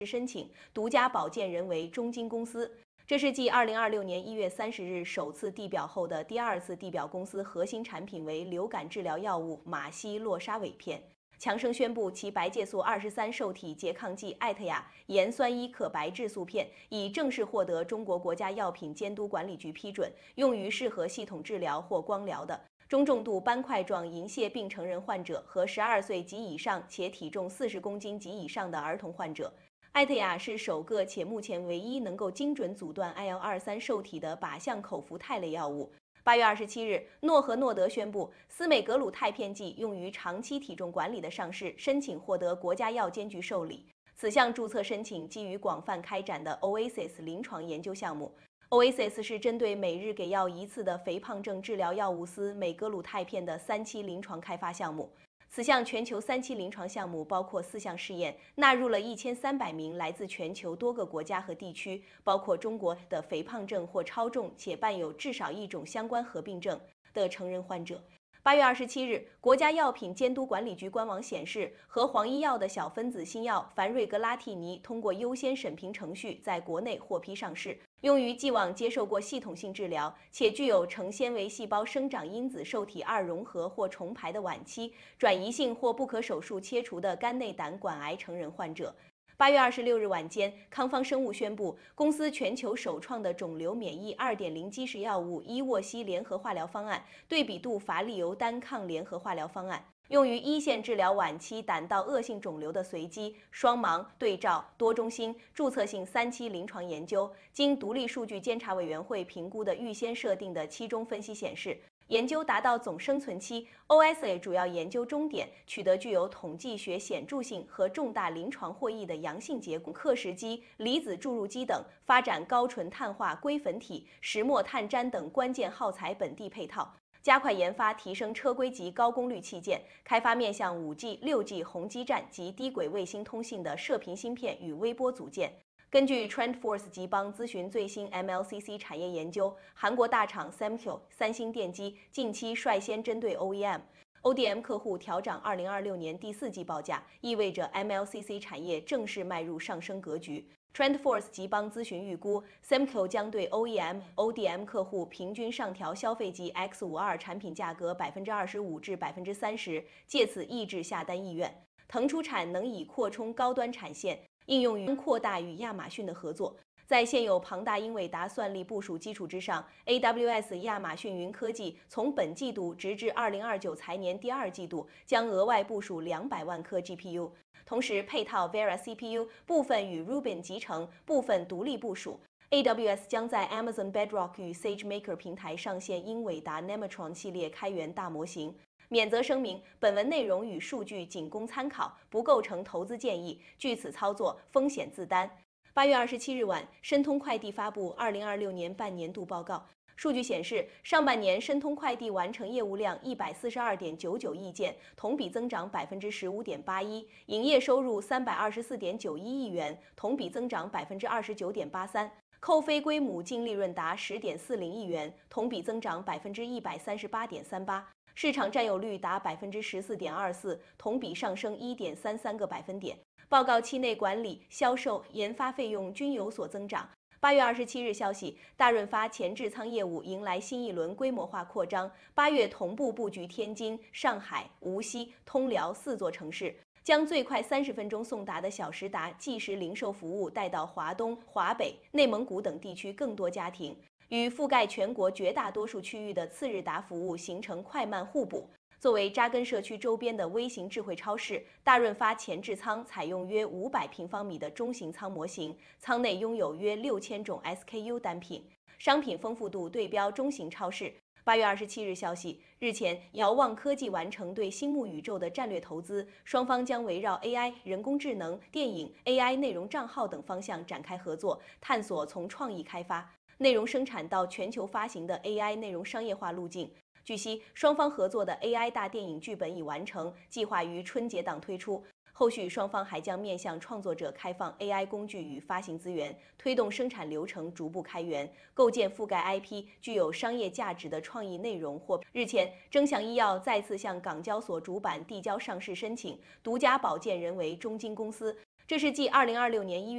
申请，独家保荐人为中金公司。这是继2026年1月30日首次地表后的第二次地表，公司核心产品为流感治疗药物马西洛沙韦片。强生宣布，其白介素23受体拮抗剂艾特雅盐酸依可白质素片已正式获得中国国家药品监督管理局批准，用于适合系统治疗或光疗的中重度斑块状银屑病成人患者和12岁及以上且体重40公斤及以上的儿童患者。艾特雅是首个且目前唯一能够精准阻断 IL-23受体的靶向口服肽类药物。8月27日，诺和诺德宣布，司美格鲁肽片剂用于长期体重管理的上市申请获得国家药监局受理。此项注册申请基于广泛开展的 OASIS 临床研究项目。OASIS 是针对每日给药1次的肥胖症治疗药物司美格鲁肽片的3期临床开发项目。此项全球3期临床项目包括4项试验，纳入了1300名来自全球多个国家和地区，包括中国的肥胖症或超重且伴有至少一种相关合并症的成人患者。8月27日，国家药品监督管理局官网显示，和黄医药的小分子新药凡瑞格拉替尼通过优先审评程序在国内获批上市，用于既往接受过系统性治疗且具有成纤维细胞生长因子受体2融合或重排的晚期、转移性或不可手术切除的肝内胆管癌成人患者。8月26日晚间，康方生物宣布，公司全球首创的肿瘤免疫2.0基石药物伊沃西联合化疗方案对比度伐利尤单抗联合化疗方案，用于一线治疗晚期胆道恶性肿瘤的随机、双盲、对照、多中心、注册性3期临床研究。经独立数据监察委员会评估的预先设定的期中分析显示，研究达到总生存期 OSA 主要研究终点，取得具有统计学显著性和重大临床获益的阳性结果。克什基、离子注入机等发展高纯碳化硅粉体、石墨碳粘等关键耗材本地配套，加快研发提升车规级高功率器件，开发面向5G、6G 宏基站及低轨卫星通信的射频芯片与微波组件。根据 TrendForce 集邦咨询最新 MLCC 产业研究，韩国大厂 Semco、三星电机近期率先针对 OEM、ODM 客户调涨2026年第4季报价，意味着 MLCC 产业正式迈入上升格局。TrendForce 集邦咨询预估 ，Semco 将对 OEM、ODM 客户平均上调消费级 X52产品价格25%至30%，借此抑制下单意愿。腾出产能以扩充高端产线。应用于扩大与亚马逊的合作，在现有庞大英伟达算力部署基础之上 ，AWS 亚马逊云科技从本季度直至2029财年第2季度将额外部署200万颗 GPU， 同时配套 Vera CPU， 部分与 Rubin 集成，部分独立部署。AWS 将在 Amazon Bedrock 与 SageMaker 平台上线英伟达 Nematron 系列开源大模型。免责声明：本文内容与数据仅供参考，不构成投资建议，据此操作风险自担。8月27日晚，申通快递发布2026年半年度报告。数据显示，上半年申通快递完成业务量142.99亿件，同比增长15.81%，营业收入324.91亿元，同比增长29.83%。扣非归母净利润达10.40亿元，同比增长138.38%，市场占有率达14.24%，同比上升1.33个百分点。报告期内管理、销售、研发费用均有所增长。8月27日消息，大润发前置仓业务迎来新一轮规模化扩张，8月同步布局天津、上海、无锡、通辽4座城市。将最快30分钟送达的小时达即时零售服务带到华东、华北、内蒙古等地区更多家庭，与覆盖全国绝大多数区域的次日达服务形成快慢互补。作为扎根社区周边的微型智慧超市，大润发前置仓采用约500平方米的中型仓模型，仓内拥有约6000种 SKU 单品，商品丰富度对标中型超市。8月27日消息，日前，遥望科技完成对星目宇宙的战略投资，双方将围绕 AI、人工智能、电影、AI 内容账号等方向展开合作，探索从创意开发、内容生产到全球发行的 AI 内容商业化路径。据悉，双方合作的 AI 大电影剧本已完成，计划于春节档推出。后续双方还将面向创作者开放 AI 工具与发行资源，推动生产流程逐步开源，构建覆盖 IP 具有商业价值的创意内容或。日前，臻翔医药再次向港交所主板递交上市申请，独家保荐人为中金公司。 这是继2026年1月